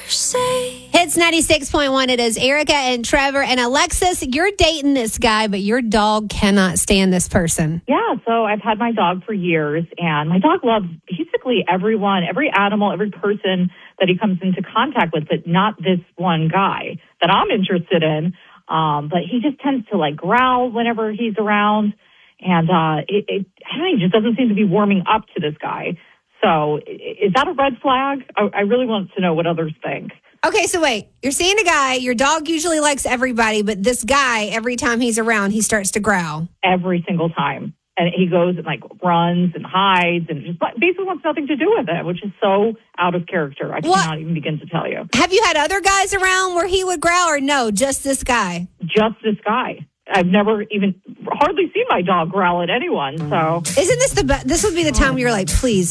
Hits 96.1. It is Erica and Trevor and Alexis. You're dating this guy, but your dog cannot stand this person. Yeah, so I've had my dog for years, and my dog loves basically everyone, every animal, every person that he comes into contact with, but not this one guy that I'm interested in. But he just tends to, growl whenever he's around, and I don't know, he just doesn't seem to be warming up to this guy. So is that a red flag? I really want to know what others think. Okay, so wait. You're seeing a guy. Your dog usually likes everybody, but this guy, every time he's around, he starts to growl. Every single time. And he goes and, runs and hides and just basically wants nothing to do with it, which is so out of character. I cannot even begin to tell you. Have you had other guys around where he would growl, or no, just this guy? Just this guy. I've never even hardly seen my dog growl at anyone, so. Isn't this this would be the time where you're like, please,